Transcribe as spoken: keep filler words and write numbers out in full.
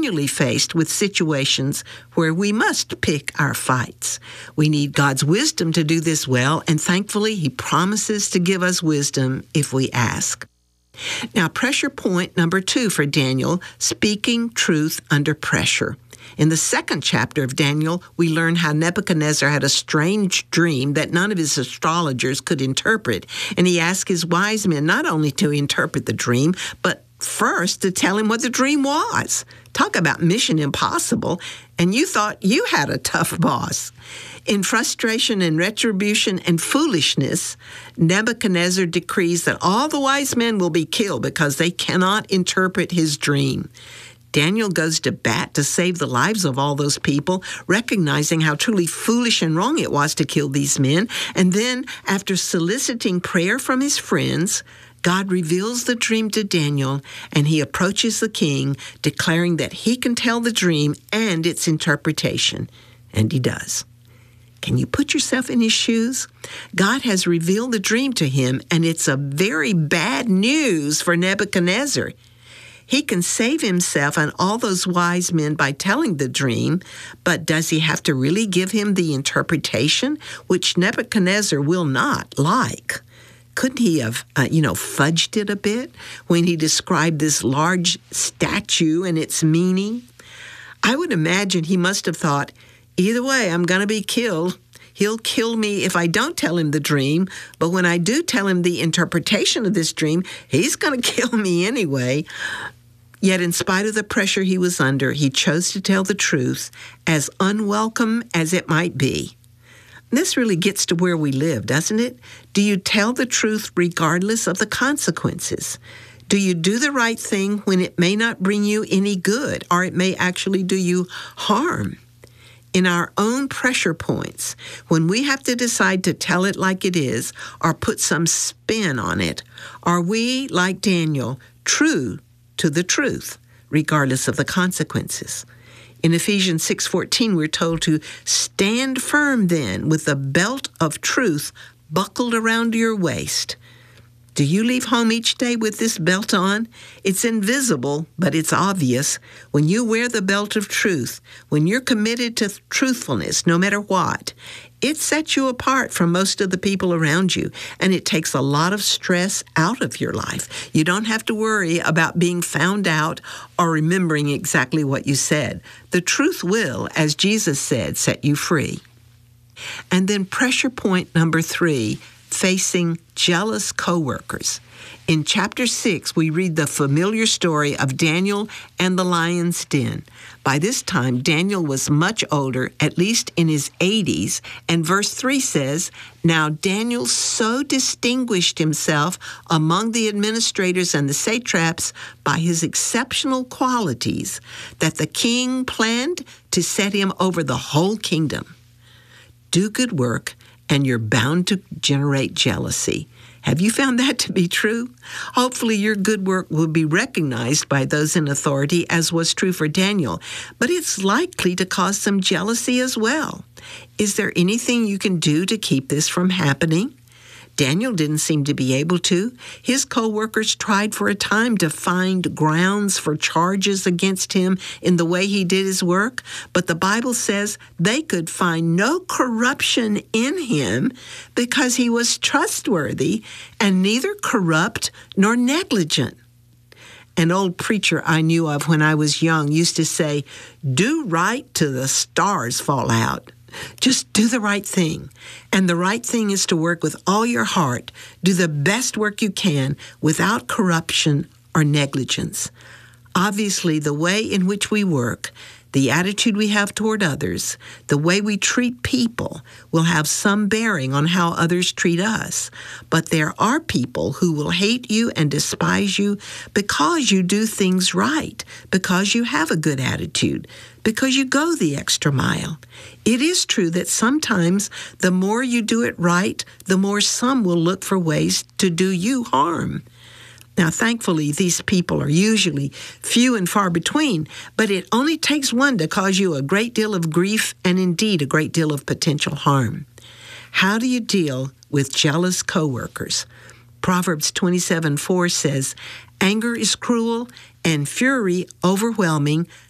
continually faced with situations where we must pick our fights. We need God's wisdom to do this well, and thankfully, He promises to give us wisdom if we ask. Now, pressure point number two for Daniel, speaking truth under pressure. In the second chapter of Daniel, we learn how Nebuchadnezzar had a strange dream that none of his astrologers could interpret, and he asked his wise men not only to interpret the dream, but first to tell him what the dream was. Talk about mission impossible, and you thought you had a tough boss. In frustration and retribution and foolishness, Nebuchadnezzar decrees that all the wise men will be killed because they cannot interpret his dream. Daniel goes to bat to save the lives of all those people, recognizing how truly foolish and wrong it was to kill these men. And then, after soliciting prayer from his friends, God reveals the dream to Daniel, and he approaches the king, declaring that he can tell the dream and its interpretation. And he does. Can you put yourself in his shoes? God has revealed the dream to him, and it's a very bad news for Nebuchadnezzar. He can save himself and all those wise men by telling the dream, but does he have to really give him the interpretation, which Nebuchadnezzar will not like? Couldn't he have, uh, you know, fudged it a bit when he described this large statue and its meaning? I would imagine he must have thought, either way, I'm going to be killed. He'll kill me if I don't tell him the dream, but when I do tell him the interpretation of this dream, he's going to kill me anyway. Yet in spite of the pressure he was under, he chose to tell the truth, as unwelcome as it might be. This really gets to where we live, doesn't it? Do you tell the truth regardless of the consequences? Do you do the right thing when it may not bring you any good, or it may actually do you harm? In our own pressure points, when we have to decide to tell it like it is or put some spin on it, are we, like Daniel, true to the truth, regardless of the consequences? In Ephesians six fourteen, we're told to stand firm then with the belt of truth buckled around your waist. Do you leave home each day with this belt on? It's invisible, but it's obvious. When you wear the belt of truth, when you're committed to truthfulness, no matter what, it sets you apart from most of the people around you, and it takes a lot of stress out of your life. You don't have to worry about being found out or remembering exactly what you said. The truth will, as Jesus said, set you free. And then pressure point number three, facing jealous coworkers. In chapter six, we read the familiar story of Daniel and the lion's den. By this time, Daniel was much older, at least in his eighties, and verse three says, "Now Daniel so distinguished himself among the administrators and the satraps by his exceptional qualities that the king planned to set him over the whole kingdom." Do good work, and you're bound to generate jealousy. Have you found that to be true? Hopefully your good work will be recognized by those in authority, as was true for Daniel, but it's likely to cause some jealousy as well. Is there anything you can do to keep this from happening? Daniel didn't seem to be able to. His co-workers tried for a time to find grounds for charges against him in the way he did his work, but the Bible says they could find no corruption in him because he was trustworthy and neither corrupt nor negligent. An old preacher I knew of when I was young used to say, "Do right till the stars fall out." Just do the right thing. And the right thing is to work with all your heart. Do the best work you can without corruption or negligence. Obviously, the way in which we work, the attitude we have toward others, the way we treat people will have some bearing on how others treat us. But there are people who will hate you and despise you because you do things right, because you have a good attitude, because you go the extra mile. It is true that sometimes the more you do it right, the more some will look for ways to do you harm. Now, thankfully, these people are usually few and far between, but it only takes one to cause you a great deal of grief and indeed a great deal of potential harm. How do you deal with jealous coworkers? Proverbs twenty-seven four says, "Anger is cruel and fury overwhelming,